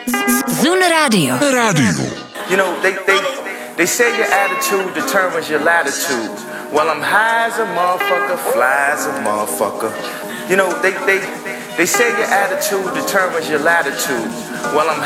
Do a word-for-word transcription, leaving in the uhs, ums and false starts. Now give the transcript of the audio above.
Zoen Radio. Radio. You know, they, they, they say your attitude determines your latitude. Well, I'm high as a motherfucker, fly as a motherfucker. You know, they, they, they say your attitude determines your latitude. Well, I'm